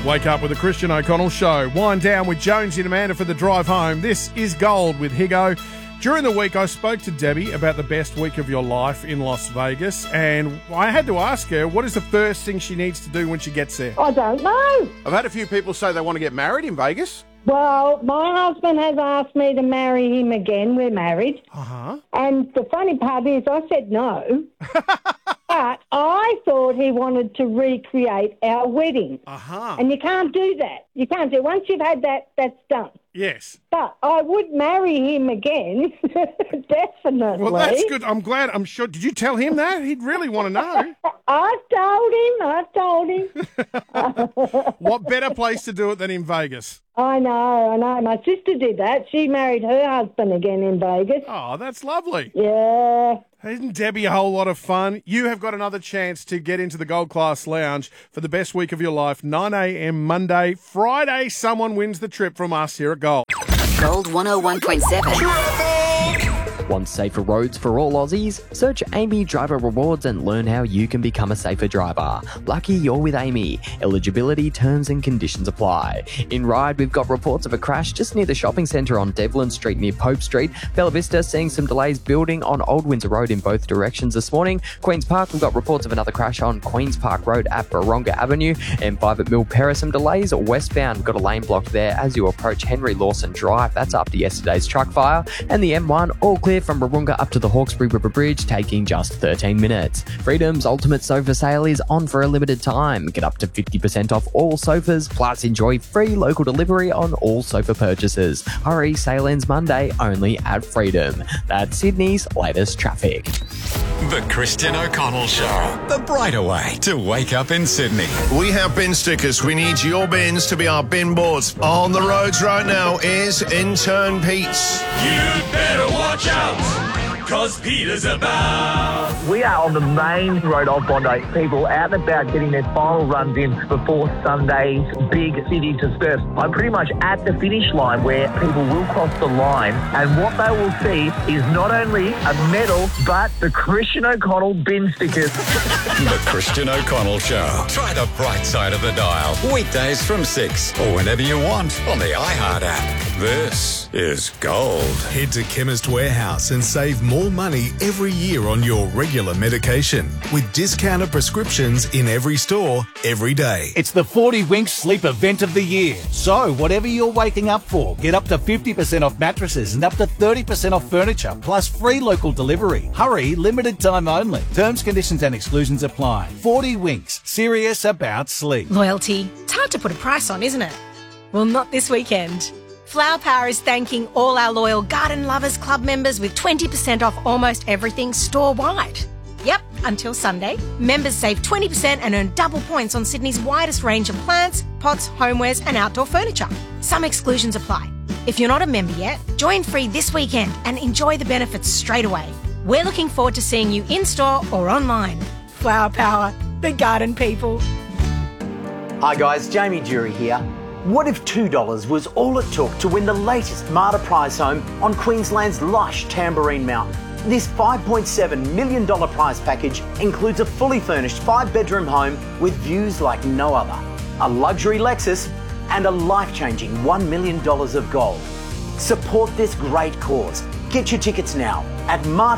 Wake up with the Christian O'Connell Show. Wind down with Jonesy and Amanda for the drive home. This is Gold with Higo. During the week, I spoke to Debbie about the best week of your life in Las Vegas, and I had to ask her, what is the first thing she needs to do when she gets there? I don't know. I've had a few people say they want to get married in Vegas. Well, my husband has asked me to marry him again. We're married. Uh-huh. And the funny part is I said no. But I thought he wanted to recreate our wedding. Uh-huh. And you can't do that. You can't do it. Once you've had that, that's done. Yes. But I would marry him again, definitely. Well, that's good. I'm sure. Did you tell him that? He'd really want to know. I've told him. What better place to do it than in Vegas? I know. My sister did that. She married her husband again in Vegas. Oh, that's lovely. Yeah. Isn't Debbie a whole lot of fun? You have got another chance to get into the Gold Class Lounge for the best week of your life, 9 a.m. Monday. Friday, someone wins the trip from us here at Gold. Gold 101.7. Want safer roads for all Aussies? Search Amy Driver Rewards and learn how you can become a safer driver. Lucky you're with Amy. Eligibility, terms and conditions apply. In Ryde, we've got reports of a crash just near the shopping centre on Devlin Street near Pope Street. Bella Vista seeing some delays building on Old Windsor Road in both directions this morning. Queen's Park, we've got reports of another crash on Queen's Park Road at Baronga Avenue. M5 at Mill Perra, some delays. Westbound, we've got a lane blocked there as you approach Henry Lawson Drive. That's after yesterday's truck fire. And the M1, all clear from Barunga up to the Hawkesbury River Bridge, taking just 13 minutes. Freedom's ultimate sofa sale is on for a limited time. Get up to 50% off all sofas, plus enjoy free local delivery on all sofa purchases. Hurry, sale ends Monday only at Freedom. That's Sydney's latest traffic. The Christian O'Connell Show. The brighter way to wake up in Sydney. We have bin stickers. We need your bins to be our bin boards. On the roads right now is intern Pete's. You'd better watch out, cause Peter's about. We are on the main road of Bondi. People out and about getting their final runs in before Sunday's big city disperse. I'm pretty much at the finish line where people will cross the line, and what they will see is not only a medal, but the Christian O'Connell bin stickers. The Christian O'Connell Show. Try the bright side of the dial. Weekdays from 6 or whenever you want on the iHeart app. This is Gold. Head to Chemist Warehouse and save more money every year on your regular medication with discounted prescriptions in every store, every day. It's the 40 Winks Sleep Event of the Year. So, whatever you're waking up for, get up to 50% off mattresses and up to 30% off furniture, plus free local delivery. Hurry, limited time only. Terms, conditions and exclusions apply. 40 Winks, serious about sleep. Loyalty. It's hard to put a price on, isn't it? Well, not this weekend. Flower Power is thanking all our loyal Garden Lovers Club members with 20% off almost everything store-wide. Yep, until Sunday. Members save 20% and earn double points on Sydney's widest range of plants, pots, homewares and outdoor furniture. Some exclusions apply. If you're not a member yet, join free this weekend and enjoy the benefits straight away. We're looking forward to seeing you in-store or online. Flower Power, the garden people. Hi guys, Jamie Jury here. What if $2 was all it took to win the latest Marta prize home on Queensland's lush Tamborine Mountain? This $5.7 million prize package includes a fully furnished 5-bedroom home with views like no other, a luxury Lexus and a life-changing $1 million of gold. Support this great cause. Get your tickets now at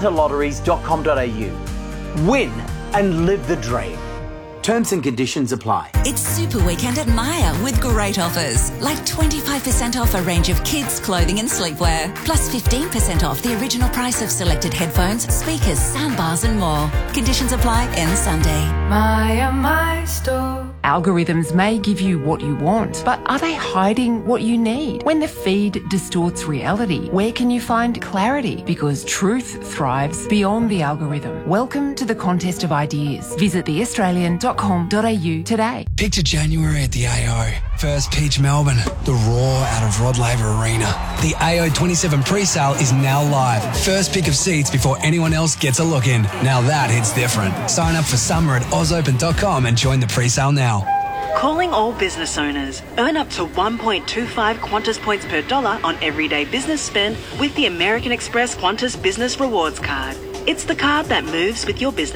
martalotteries.com.au. Win and live the dream. Terms and conditions apply. It's Super Weekend at Myer with great offers, like 25% off a range of kids' clothing and sleepwear, plus 15% off the original price of selected headphones, speakers, soundbars and more. Conditions apply end Sunday. Myer, my store. Algorithms may give you what you want, but are they hiding what you need? When the feed distorts reality, where can you find clarity? Because truth thrives beyond the algorithm. Welcome to the contest of ideas. Visit theaustralian.com.au today. Picture January at the AO. First pitch Melbourne, the roar out of Rod Laver Arena. The AO 27 pre-sale is now live. First pick of seats before anyone else gets a look in. Now that hits different. Sign up for summer at ausopen.com and join the pre-sale now. Calling all business owners. Earn up to 1.25 Qantas points per dollar on everyday business spend with the American Express Qantas Business Rewards Card. It's the card that moves with your business.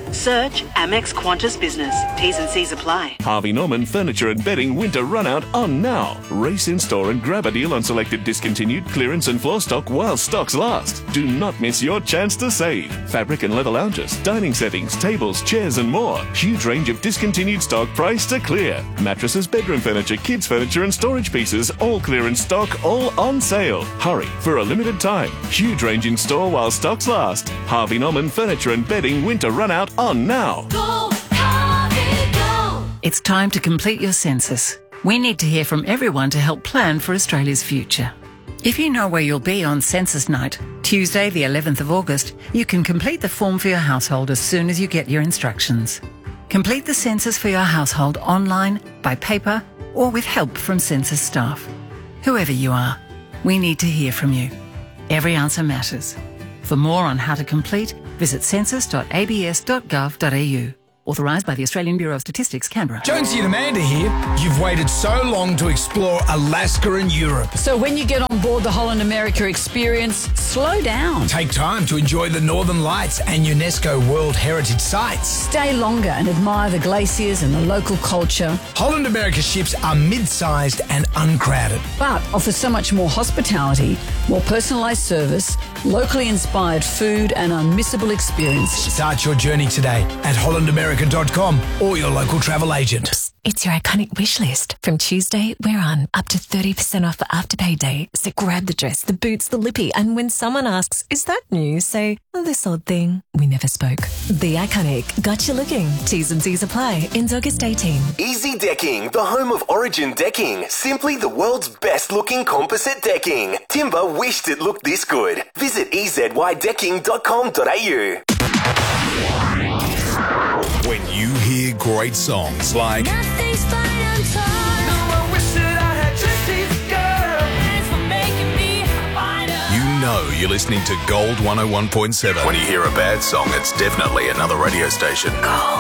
Search Amex Qantas Business. T's and C's apply. Harvey Norman Furniture and Bedding winter run out on now. Race in store and grab a deal on selected discontinued, clearance and floor stock while stocks last. Do not miss your chance to save. Fabric and leather lounges, dining settings, tables, chairs and more. Huge range of discontinued stock priced to clear. Mattresses, bedroom furniture, kids furniture and storage pieces, all clearance stock, all on sale. Hurry for a limited time. Huge range in store while stocks last. Harvey Norman Furniture and Bedding winter run out on now. Go, Harvey, go! It's time to complete your census. We need to hear from everyone to help plan for Australia's future. If you know where you'll be on census night, Tuesday the 11th of August, you can complete the form for your household as soon as you get your instructions. Complete the census for your household online, by paper, or with help from census staff. Whoever you are, we need to hear from you. Every answer matters. For more on how to complete, visit census.abs.gov.au. Authorised by the Australian Bureau of Statistics, Canberra. Jonesy and Amanda here. You've waited so long to explore Alaska and Europe. So when you get on board the Holland America experience, slow down. Take time to enjoy the Northern Lights and UNESCO World Heritage Sites. Stay longer and admire the glaciers and the local culture. Holland America ships are mid-sized and uncrowded, but offer so much more hospitality, more personalised service, locally inspired food and unmissable experience. Start your journey today at hollandamerica.com or your local travel agent. Psst, it's your iconic wish list. From Tuesday, we're on up to 30% off for Afterpay Day. So grab the dress, the boots, the lippy, and when someone asks, is that new? Say, this odd thing. We never spoke. The Iconic got you looking. T's and C's apply. Ends August 18. Easy Decking, the home of Origin Decking. Simply the world's best looking composite decking. Timber wished it looked this good. Visit ezydecking.com.au. When you hear great songs like Nothing's fine, I'm torn. No, I wish that I had your teeth, girl. Thanks for making me finer. you know you're listening to Gold 101.7. When you hear a bad song, it's definitely another radio station. Gold.